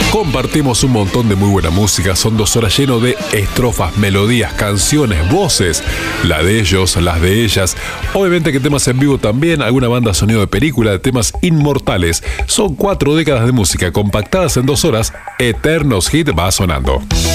Compartimos un montón de muy buena música, son 2 horas lleno de estrofas, melodías, canciones, voces, la de ellos, las de ellas, obviamente que temas en vivo también, alguna banda sonido de película, de temas inmortales. Son 4 décadas de música compactadas en 2 horas, Eternos Hit va sonando.